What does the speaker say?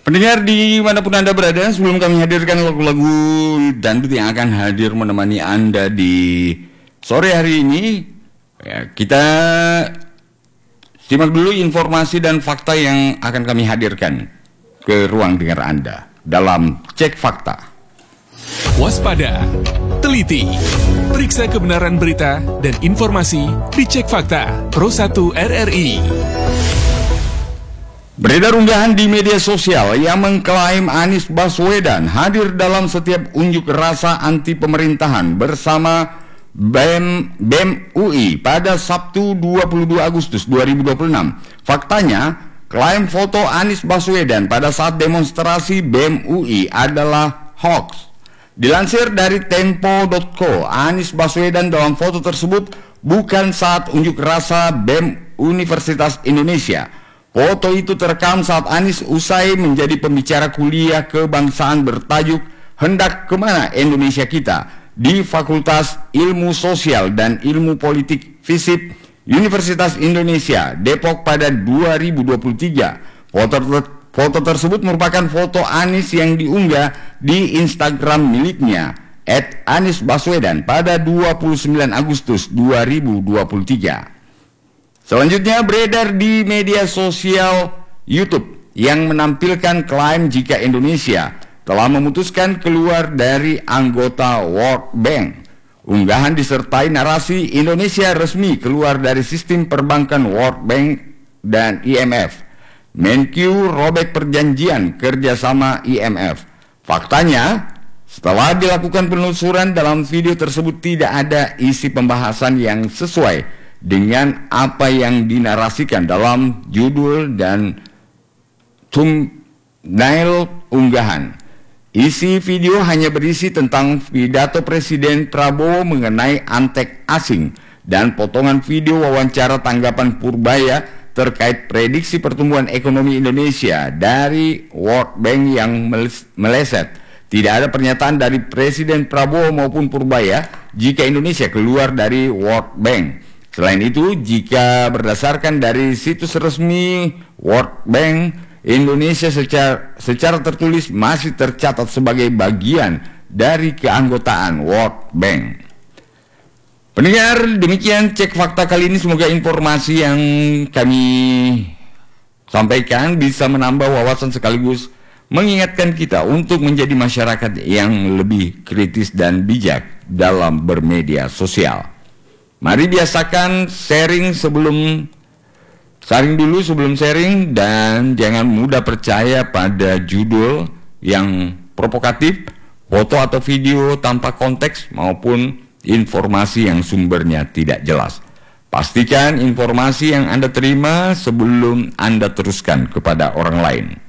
Pendengar dimanapun Anda berada, sebelum kami hadirkan lagu-lagu dangdut yang akan hadir menemani Anda di sore hari ini, kita simak dulu informasi dan fakta yang akan kami hadirkan ke ruang dengar Anda dalam Cek Fakta. Waspada, teliti, periksa kebenaran berita dan informasi di Cek Fakta Pro 1 RRI. Beredar unggahan di media sosial yang mengklaim Anies Baswedan hadir dalam setiap unjuk rasa anti pemerintahan bersama BEM UI pada Sabtu 22 Agustus 2026. Faktanya, klaim foto Anies Baswedan pada saat demonstrasi BEM UI adalah hoax. Dilansir dari Tempo.co, Anies Baswedan dalam foto tersebut bukan saat unjuk rasa BEM Universitas Indonesia. Foto itu terekam saat Anies usai menjadi pembicara kuliah kebangsaan bertajuk "Hendak Kemana Indonesia Kita" di Fakultas Ilmu Sosial dan Ilmu Politik FISIP Universitas Indonesia, Depok pada 2023. Foto tersebut merupakan foto Anies yang diunggah di Instagram miliknya @AnisBaswedan pada 29 Agustus 2023. Selanjutnya beredar di media sosial YouTube yang menampilkan klaim jika Indonesia telah memutuskan keluar dari anggota World Bank. Unggahan disertai narasi Indonesia resmi keluar dari sistem perbankan World Bank dan IMF. Menkyu robek perjanjian kerjasama IMF. Faktanya, setelah dilakukan penelusuran dalam video tersebut tidak ada isi pembahasan yang sesuai dengan apa yang dinarasikan dalam judul dan thumbnail unggahan. Isi video hanya berisi tentang pidato Presiden Prabowo mengenai antek asing dan potongan video wawancara tanggapan Purbaya terkait prediksi pertumbuhan ekonomi Indonesia dari World Bank yang meleset. Tidak ada pernyataan dari Presiden Prabowo maupun Purbaya jika Indonesia keluar dari World Bank. Selain itu, jika berdasarkan dari situs resmi World Bank, Indonesia secara tertulis masih tercatat sebagai bagian dari keanggotaan World Bank. Pendengar, demikian Cek Fakta kali ini. Semoga informasi yang kami sampaikan bisa menambah wawasan sekaligus mengingatkan kita untuk menjadi masyarakat yang lebih kritis dan bijak dalam bermedia sosial. Mari biasakan sharing dulu sebelum sharing, dan jangan mudah percaya pada judul yang provokatif, foto atau video tanpa konteks maupun informasi yang sumbernya tidak jelas. Pastikan informasi yang Anda terima sebelum Anda teruskan kepada orang lain.